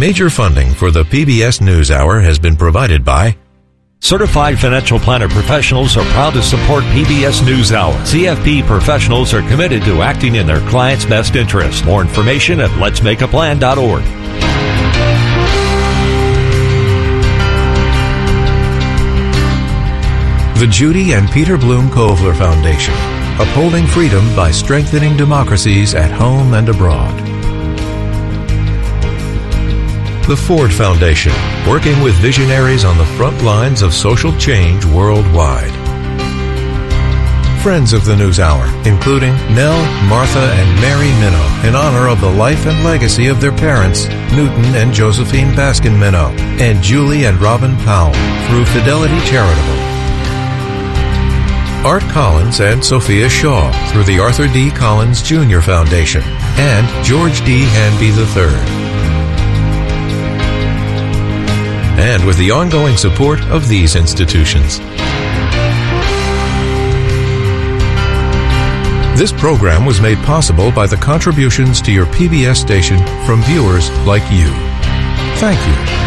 Major funding for the PBS NewsHour has been provided by Certified Financial Planner Professionals are proud to support PBS NewsHour. CFP professionals are committed to acting in their clients' best interest. More information at letsmakeaplan.org. The Judy and Peter Bloom Kovler Foundation, upholding freedom by strengthening democracies at home and abroad. The Ford Foundation, working with visionaries on the front lines of social change worldwide. Friends of the NewsHour, including Nell, Martha, and Mary Minow, in honor of the life and legacy of their parents, Newton and Josephine Baskin Minow, and Julie and Robin Powell, through Fidelity Charitable. Art Collins and Sophia Shaw, through the Arthur D. Collins Jr. Foundation, and George D. Hanby III. And with the ongoing support of these institutions. This program was made possible by the contributions to your PBS station from viewers like you. Thank you.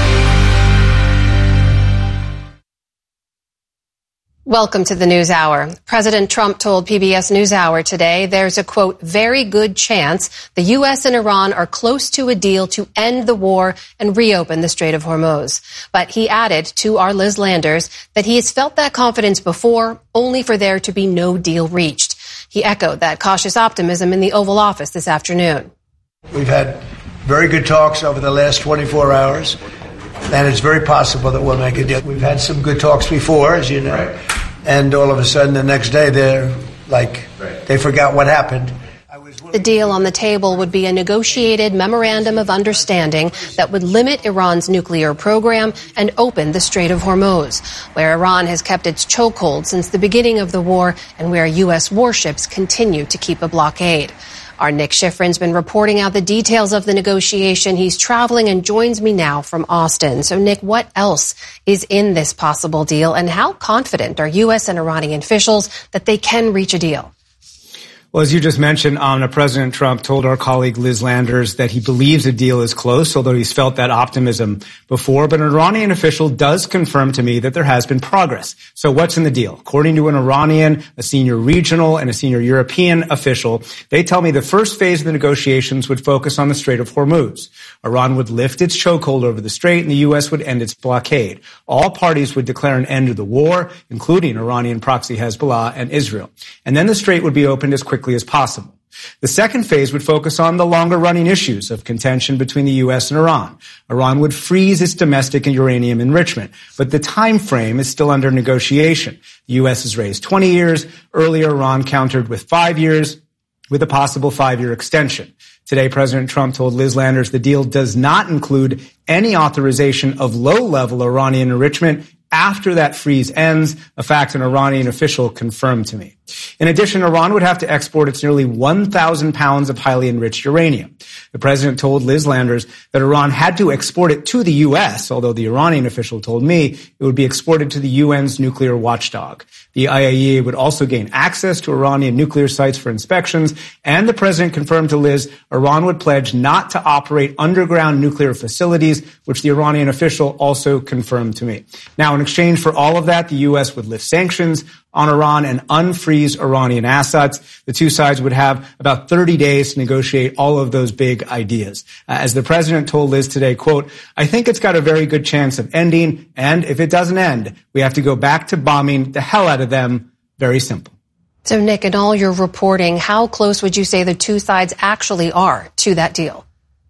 Welcome to the NewsHour. President Trump told PBS NewsHour today there's a, quote, very good chance the U.S. and Iran are close to a deal to end the war and reopen the Strait of Hormuz. But he added to our Liz Landers that he has felt that confidence before, only for there to be no deal reached. He echoed that cautious optimism in the Oval Office this afternoon. We've had very good talks over the last 24 hours, and it's very possible that we'll make a deal. We've had some good talks before, as you know. Right. And all of a sudden, the next day, they're like, they forgot what happened. The deal on the table would be a negotiated memorandum of understanding that would limit Iran's nuclear program and open the Strait of Hormuz, where Iran has kept its chokehold since the beginning of the war and where U.S. warships continue to keep a blockade. Our Nick Schifrin's been reporting out the details of the negotiation. He's traveling and joins me now from Austin. So, Nick, what else is in this possible deal, and how confident are U.S. and Iranian officials that they can reach a deal? Well, as you just mentioned, President Trump told our colleague Liz Landers that he believes a deal is close, although he's felt that optimism before. But an Iranian official does confirm to me that there has been progress. So what's in the deal? According to an Iranian, a senior regional, and a senior European official, they tell me the first phase of the negotiations would focus on the Strait of Hormuz. Iran would lift its chokehold over the strait, and the U.S. would end its blockade. All parties would declare an end to the war, including Iranian proxy Hezbollah and Israel. And then the strait would be opened as quickly as possible. The second phase would focus on the longer-running issues of contention between the U.S. and Iran. Iran would freeze its domestic uranium enrichment, but the time frame is still under negotiation. The U.S. has raised 20 years. Earlier, Iran countered with 5 years, with a possible 5-year extension. Today, President Trump told Liz Landers the deal does not include any authorization of low-level Iranian enrichment after that freeze ends, a fact an Iranian official confirmed to me. In addition, Iran would have to export its nearly 1,000 pounds of highly enriched uranium. The president told Liz Landers that Iran had to export it to the U.S., although the Iranian official told me it would be exported to the UN's nuclear watchdog. The IAEA would also gain access to Iranian nuclear sites for inspections, and the president confirmed to Liz Iran would pledge not to operate underground nuclear facilities, which the Iranian official also confirmed to me. Now, in exchange for all of that, the U.S. would lift sanctions on Iran and unfreeze Iranian assets. The two sides would have about 30 days to negotiate all of those big ideas. As the president told Liz today, quote, I think it's got a very good chance of ending, and if it doesn't end, we have to go back to bombing the hell out of them. Very simple. So, Nick, in all your reporting, how close would you say the two sides actually are to that deal?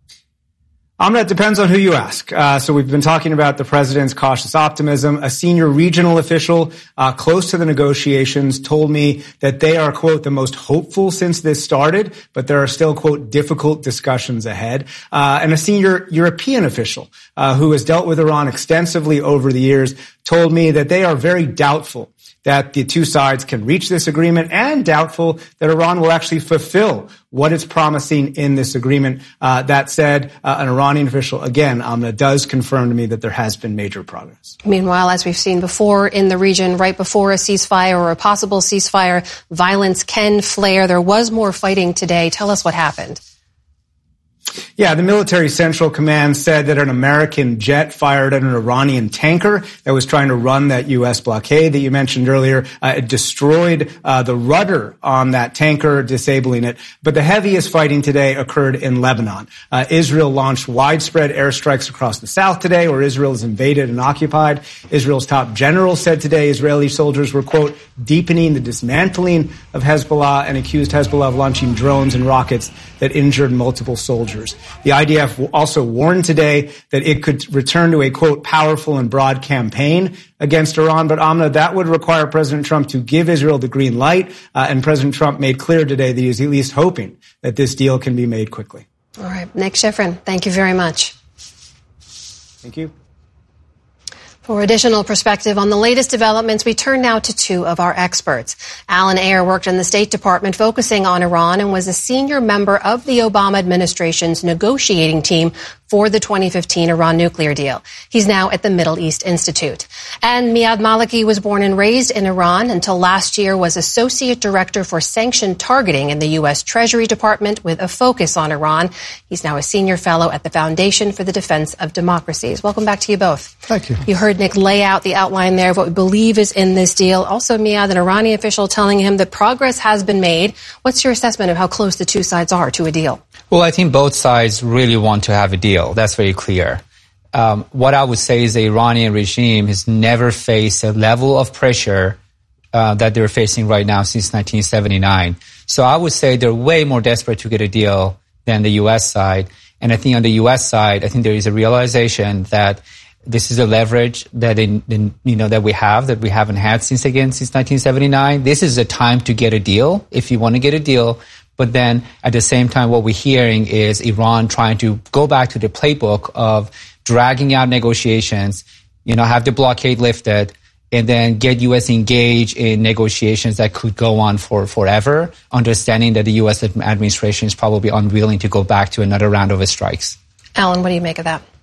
It depends on who you ask. So we've been talking about the president's cautious optimism. A senior regional official close to the negotiations told me that they are, quote, the most hopeful since this started, but there are still, quote, difficult discussions ahead. And a senior European official who has dealt with Iran extensively over the years told me that they are very doubtful that the two sides can reach this agreement and doubtful that Iran will actually fulfill what it's promising in this agreement. That said, an Iranian official, again, does confirm to me that there has been major progress. Meanwhile, as we've seen before in the region, right before a ceasefire or a possible ceasefire, violence can flare. There was more fighting today. Tell us what happened. Yeah, the Military Central Command said that an American jet fired at an Iranian tanker that was trying to run that U.S. blockade that you mentioned earlier. It destroyed the rudder on that tanker, disabling it. But the heaviest fighting today occurred in Lebanon. Israel launched widespread airstrikes across the south today, where Israel is invaded and occupied. Israel's top general said today Israeli soldiers were, quote, deepening the dismantling of Hezbollah, and accused Hezbollah of launching drones and rockets that injured multiple soldiers. The IDF also warned today that it could return to a, quote, powerful and broad campaign against Iran. But Amna, that would require President Trump to give Israel the green light. And President Trump made clear today that he is at least hoping that this deal can be made quickly. All right. Nick Schifrin, thank you very much. Thank you. For additional perspective on the latest developments, we turn now to two of our experts. Alan Ayer worked in the State Department focusing on Iran and was a senior member of the Obama administration's negotiating team for the 2015 Iran nuclear deal. He's now at the Middle East Institute. And Miad Maliki was born and raised in Iran, until last year was Associate Director for Sanction Targeting in the U.S. Treasury Department with a focus on Iran. He's now a Senior Fellow at the Foundation for the Defense of Democracies. Welcome back to you both. Thank you. You heard Nick lay out the outline there of what we believe is in this deal. Also, Miad, an Iranian official telling him that progress has been made. What's your assessment of how close the two sides are to a deal? Well, I think both sides really want to have a deal. That's very clear. What I would say is the Iranian regime has never faced a level of pressure that they're facing right now since 1979. So I would say they're way more desperate to get a deal than the U.S. side. And I think on the U.S. side, I think there is a realization that this is a leverage that that we have, that we haven't had since 1979. This is a time to get a deal if you want to get a deal. But then at the same time, what we're hearing is Iran trying to go back to the playbook of dragging out negotiations, have the blockade lifted, and then get U.S. engaged in negotiations that could go on for forever, understanding that the U.S. administration is probably unwilling to go back to another round of strikes. Alan, what do you make of that?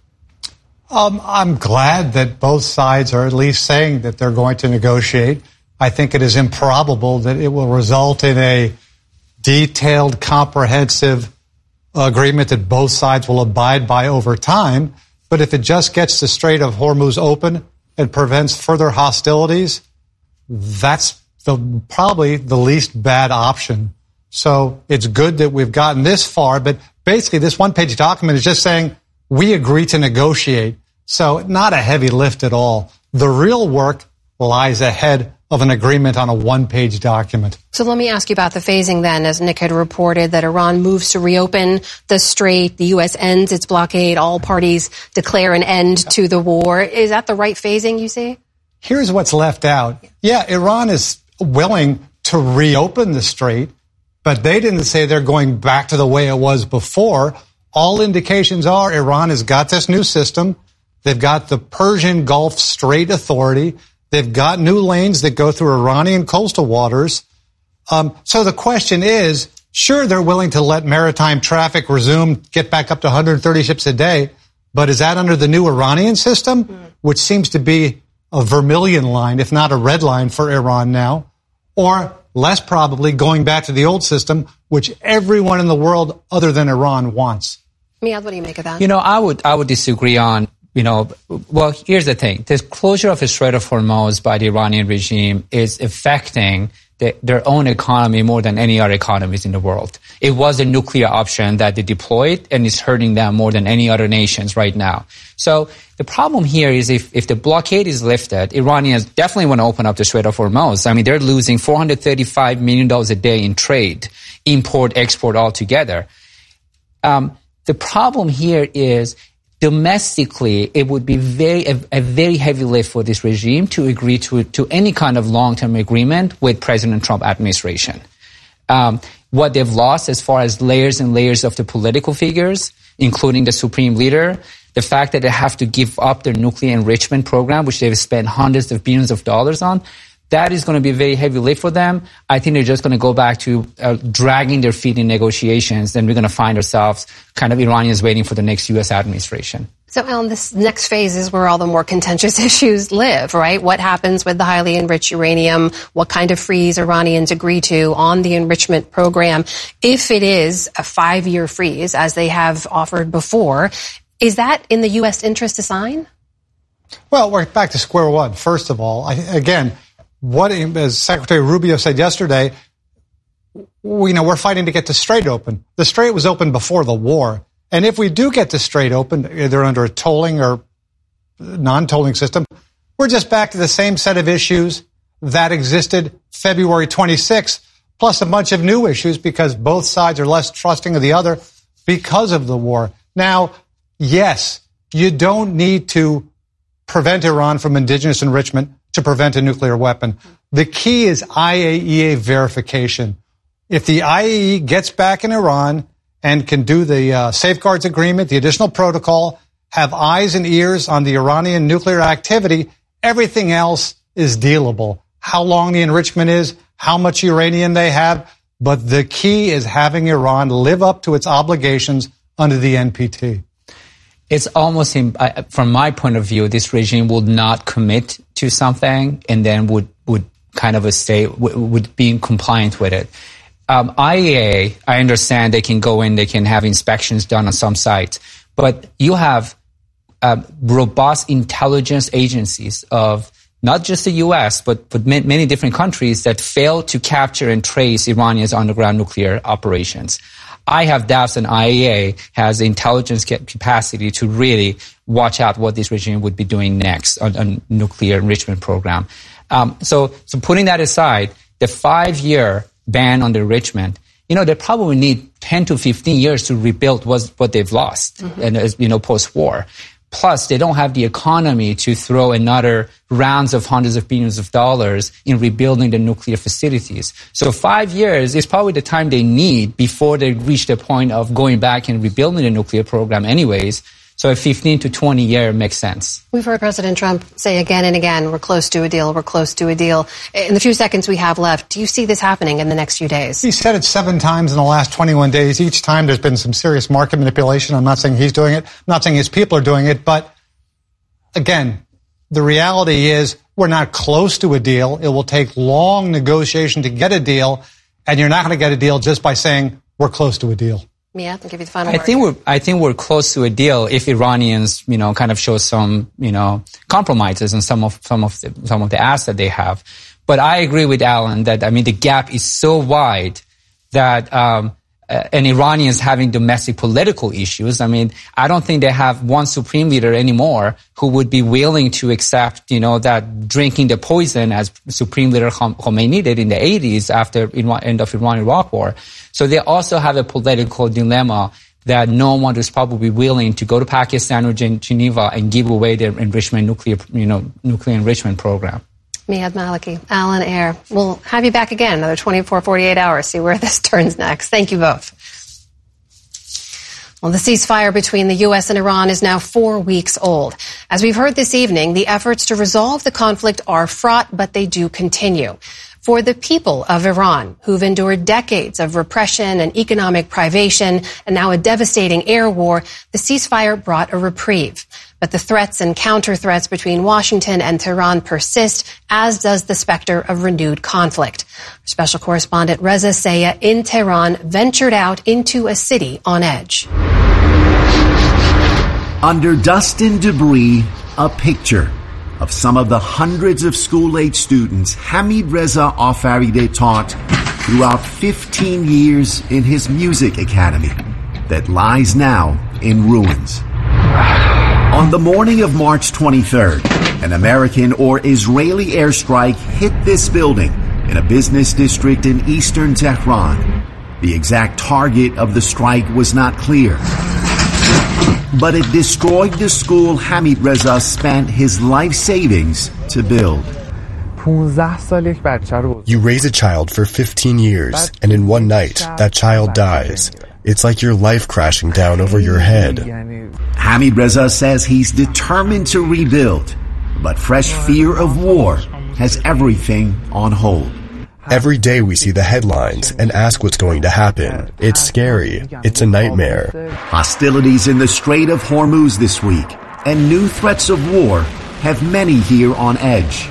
I'm glad that both sides are at least saying that they're going to negotiate. I think it is improbable that it will result in a detailed, comprehensive agreement that both sides will abide by over time. But if it just gets the Strait of Hormuz open and prevents further hostilities, that's probably the least bad option. So it's good that we've gotten this far, but basically this one-page document is just saying we agree to negotiate. So not a heavy lift at all. The real work lies ahead of an agreement on a one-page document. So let me ask you about the phasing then, as Nick had reported that Iran moves to reopen the strait, the U.S. ends its blockade, all parties declare an end to the war. Is that the right phasing, you see? Here's what's left out. Yeah, Iran is willing to reopen the strait, but they didn't say they're going back to the way it was before. All indications are Iran has got this new system. They've got the Persian Gulf Strait Authority. They've got new lanes that go through Iranian coastal waters. So the question is, sure, they're willing to let maritime traffic resume, get back up to 130 ships a day, but is that under the new Iranian system, which seems to be a vermilion line, if not a red line for Iran now, or less probably going back to the old system, which everyone in the world other than Iran wants? Miad, what do you make of that? I would disagree on, well, here's the thing. The closure of the Strait of Hormuz by the Iranian regime is affecting their own economy more than any other economies in the world. It was a nuclear option that they deployed, and it's hurting them more than any other nations right now. So the problem here is if the blockade is lifted, Iranians definitely want to open up the Strait of Hormuz. I mean, they're losing $435 million a day in trade, import, export altogether. The problem here is domestically, it would be a very heavy lift for this regime to agree to any kind of long-term agreement with President Trump administration. What they've lost as far as layers and layers of the political figures, including the supreme leader, the fact that they have to give up their nuclear enrichment program, which they've spent hundreds of billions of dollars on, that is going to be a very heavy lift for them. I think they're just going to go back to dragging their feet in negotiations, and we're going to find ourselves kind of Iranians waiting for the next U.S. administration. So, Alan, this next phase is where all the more contentious issues live, right? What happens with the highly enriched uranium? What kind of freeze Iranians agree to on the enrichment program? If it is a 5-year freeze, as they have offered before, is that in the U.S. interest to sign? Well, we're back to square one. First of all, as Secretary Rubio said yesterday, we're fighting to get the Strait open. The Strait was open before the war. And if we do get the Strait open, either under a tolling or non-tolling system, we're just back to the same set of issues that existed February 26th, plus a bunch of new issues because both sides are less trusting of the other because of the war. Now, yes, you don't need to prevent Iran from indigenous enrichment to prevent a nuclear weapon. The key is IAEA verification. If the IAEA gets back in Iran and can do the safeguards agreement, the additional protocol, have eyes and ears on the Iranian nuclear activity, everything else is dealable. How long the enrichment is, how much uranium they have, but the key is having Iran live up to its obligations under the NPT. It's almost, from my point of view, this regime would not commit to something and then would kind of would be compliant with it. IAEA, I understand they can go in, they can have inspections done on some sites, but you have robust intelligence agencies of not just the U.S., but many different countries that fail to capture and trace Iranians' underground nuclear operations. I have doubts that IAEA has intelligence capacity to really watch out what this regime would be doing next on nuclear enrichment program. So putting that aside, the 5-year ban on the enrichment, they probably need 10 to 15 years to rebuild what they've lost, and post-war. Plus, they don't have the economy to throw another rounds of hundreds of billions of dollars in rebuilding the nuclear facilities. So 5 years is probably the time they need before they reach the point of going back and rebuilding the nuclear program anyways. So a 15 to 20 year makes sense. We've heard President Trump say again and again, we're close to a deal, we're close to a deal. In the few seconds we have left, do you see this happening in the next few days? He said it 7 times in the last 21 days. Each time there's been some serious market manipulation. I'm not saying he's doing it. I'm not saying his people are doing it. But again, the reality is we're not close to a deal. It will take long negotiation to get a deal. And you're not going to get a deal just by saying we're close to a deal. Mia, I'll give you the final word. I think we're close to a deal if Iranians, kind of show some, compromises in some of the assets they have. But I agree with Alan that, the gap is so wide that, and Iranians having domestic political issues. I don't think they have one supreme leader anymore who would be willing to accept, that drinking the poison as Supreme Leader Khomeini did in the 80s after the end of Iran-Iraq war. So they also have a political dilemma that no one is probably willing to go to Pakistan or Geneva and give away their nuclear enrichment program. Mihad Maliki, Alan Ayer. We'll have you back again another 24, 48 hours, see where this turns next. Thank you both. Well, the ceasefire between the U.S. and Iran is now 4 weeks old. As we've heard this evening, the efforts to resolve the conflict are fraught, but they do continue. For the people of Iran, who've endured decades of repression and economic privation and now a devastating air war, the ceasefire brought a reprieve. But the threats and counter-threats between Washington and Tehran persist, as does the specter of renewed conflict. Our special correspondent Reza Sayah in Tehran ventured out into a city on edge. Under dust and debris, a picture of some of the hundreds of school-age students Hamid Reza Afaride taught throughout 15 years in his music academy that lies now in ruins. On the morning of March 23rd, an American or Israeli airstrike hit this building in a business district in eastern Tehran. The exact target of the strike was not clear, but it destroyed the school Hamid Reza spent his life savings to build. You raise a child for 15 years, and in one night, that child dies. It's like your life crashing down over your head. Hamid Reza says he's determined to rebuild, but fresh fear of war has everything on hold. Every day we see the headlines and ask what's going to happen. It's scary. It's a nightmare. Hostilities in the Strait of Hormuz this week and new threats of war have many here on edge.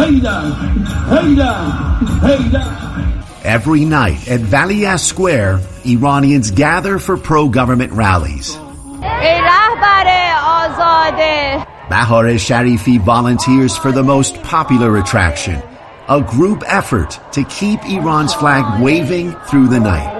Every night at Vallias Square, Iranians gather for pro-government rallies. Bahar Sharifi volunteers for the most popular attraction, a group effort to keep Iran's flag waving through the night.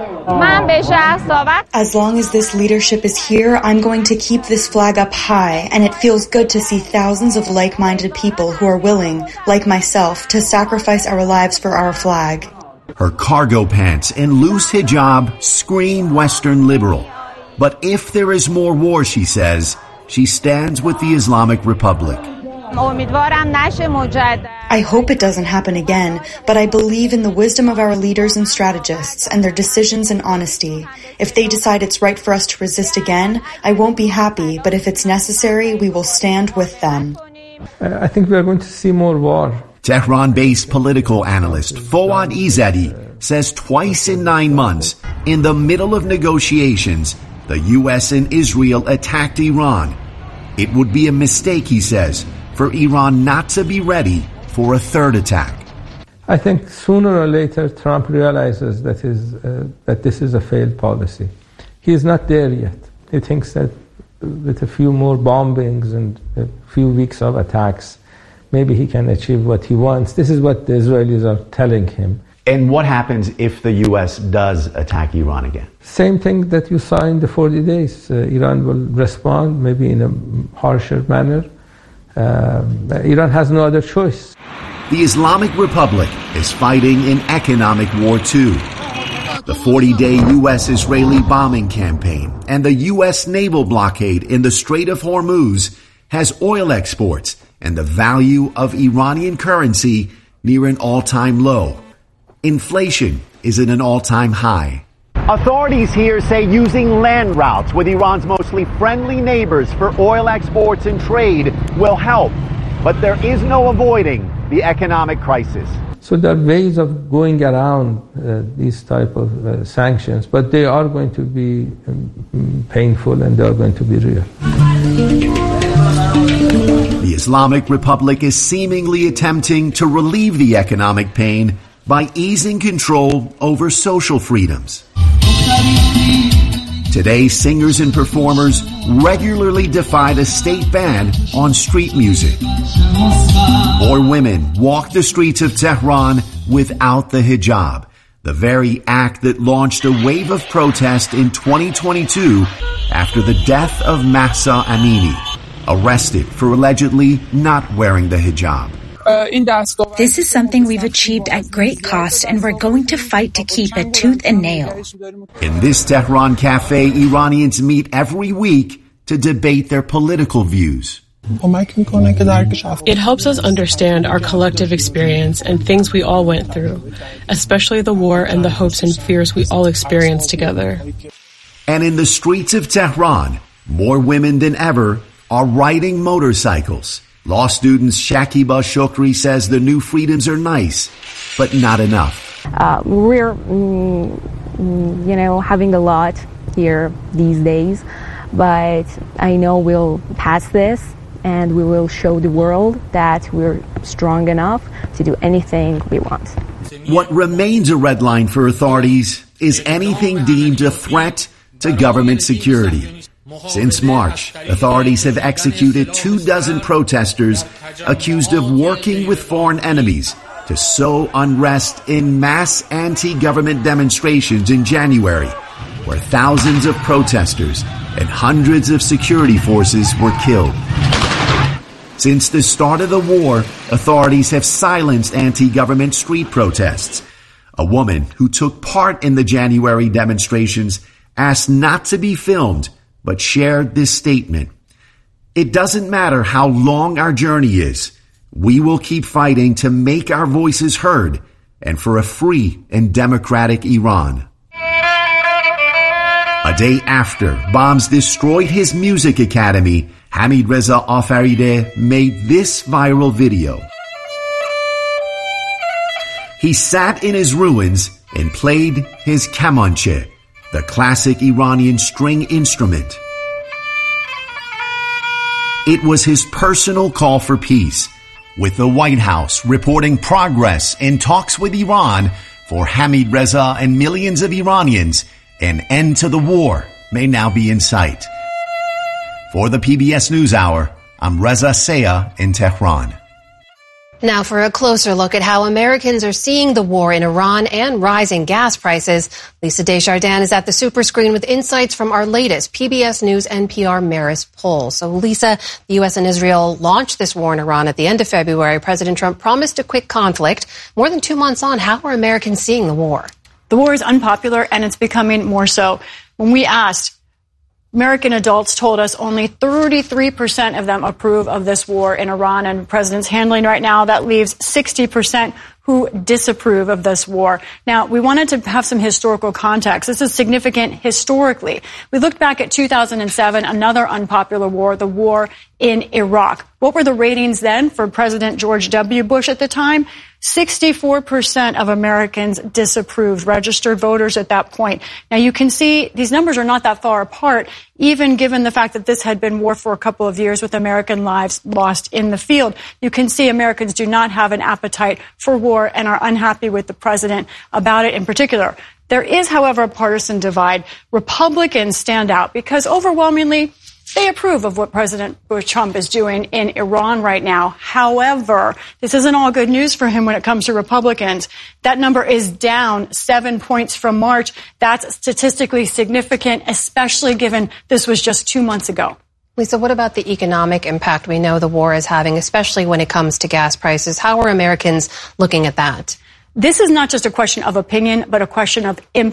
As long as this leadership is here, I'm going to keep this flag up high, and it feels good to see thousands of like-minded people who are willing, like myself, to sacrifice our lives for our flag. Her cargo pants and loose hijab scream Western liberal. But if there is more war, she says, she stands with the Islamic Republic. I hope it doesn't happen again, but I believe in the wisdom of our leaders and strategists and their decisions and honesty. If they decide it's right for us to resist again, I won't be happy, but if it's necessary, we will stand with them. I think we are going to see more war. Tehran-based political analyst Fouad Izzadi says twice in 9 months, in the middle of negotiations, the U.S. and Israel attacked Iran. It would be a mistake, he says, for Iran not to be ready for a third attack. I think sooner or later Trump realizes that this is a failed policy. He is not there yet. He thinks that with a few more bombings and a few weeks of attacks, maybe he can achieve what he wants. This is what the Israelis are telling him. And what happens if the U.S. does attack Iran again? Same thing that you saw in the 40 days. Iran will respond, maybe in a harsher manner. Iran has no other choice. The Islamic Republic is fighting an economic war too. The 40-day U.S.-Israeli bombing campaign and the U.S. naval blockade in the Strait of Hormuz has oil exports and the value of Iranian currency near an all-time low. Inflation is at an all-time high. Authorities here say using land routes with Iran's mostly friendly neighbors for oil exports and trade will help. But there is no avoiding the economic crisis. So there are ways of going around these type of sanctions, but they are going to be painful and they are going to be real. The Islamic Republic is seemingly attempting to relieve the economic pain by easing control over social freedoms. Today, singers and performers regularly defy the state ban on street music. More women walk the streets of Tehran without the hijab, the very act that launched a wave of protest in 2022 after the death of Mahsa Amini, arrested for allegedly not wearing the hijab. This is something we've achieved at great cost, and we're going to fight to keep it tooth and nail. In this Tehran cafe, Iranians meet every week to debate their political views. It helps us understand our collective experience and things we all went through, especially the war and the hopes and fears we all experienced together. And in the streets of Tehran, more women than ever are riding motorcycles. Law student Shakiba Shokri says the new freedoms are nice, but not enough. We're, having a lot here these days, but I know we'll pass this and we will show the world that we're strong enough to do anything we want. What remains a red line for authorities is anything deemed a threat to government security. Since March, authorities have executed 24 protesters accused of working with foreign enemies to sow unrest in mass anti-government demonstrations in January, where thousands of protesters and hundreds of security forces were killed. Since the start of the war, authorities have silenced anti-government street protests. A woman who took part in the January demonstrations asked not to be filmed, but shared this statement. It doesn't matter how long our journey is. We will keep fighting to make our voices heard and for a free and democratic Iran. A day after bombs destroyed his music academy, Hamid Reza Afaride made this viral video. He sat in his ruins and played his kamanche, the classic Iranian string instrument. It was his personal call for peace, with the White House reporting progress in talks with Iran for Hamid Reza and millions of Iranians. An end to the war may now be in sight. For the PBS NewsHour, I'm Reza Sayah in Tehran. Now for a closer look at how Americans are seeing the war in Iran and rising gas prices, Lisa Desjardins is at the super screen with insights from our latest PBS News NPR Marist poll. So Lisa, the U.S. and Israel launched this war in Iran at the end of February. President Trump promised a quick conflict. More than 2 months on, how are Americans seeing the war? The war is unpopular, and it's becoming more so. When we asked, American adults told us only 33% of them approve of this war in Iran and the president's handling right now. That leaves 60% who disapprove of this war. Now, we wanted to have some historical context. This is significant historically. We looked back at 2007, another unpopular war, the war in Iraq. What were the ratings then for President George W. Bush at the time? 64% of Americans disapproved, registered voters at that point. Now, you can see these numbers are not that far apart, even given the fact that this had been war for a couple of years with American lives lost in the field. You can see Americans do not have an appetite for war and are unhappy with the president about it in particular. There is, however, a partisan divide. Republicans stand out because overwhelmingly they approve of what President Trump is doing in Iran right now. However, this isn't all good news for him when it comes to Republicans. That number is down 7 points from March. That's statistically significant, especially given this was just 2 months ago. Lisa, what about the economic impact we know the war is having, especially when it comes to gas prices? How are Americans looking at that? This is not just a question of opinion, but a question of